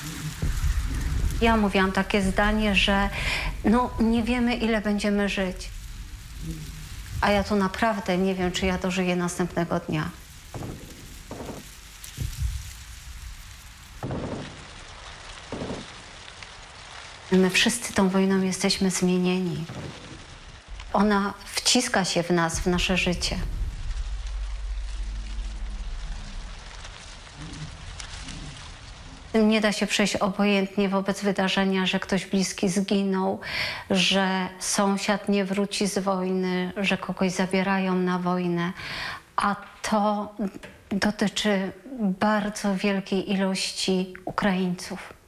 Ja mówiłam takie zdanie, że no nie wiemy, ile będziemy żyć. A ja tu naprawdę nie wiem, czy ja dożyję następnego dnia. My wszyscy tą wojną jesteśmy zmienieni. Ona wciska się w nas, w nasze życie. Nie da się przejść obojętnie wobec wydarzenia, że ktoś bliski zginął, że sąsiad nie wróci z wojny, że kogoś zabierają na wojnę. A to dotyczy bardzo wielkiej ilości Ukraińców.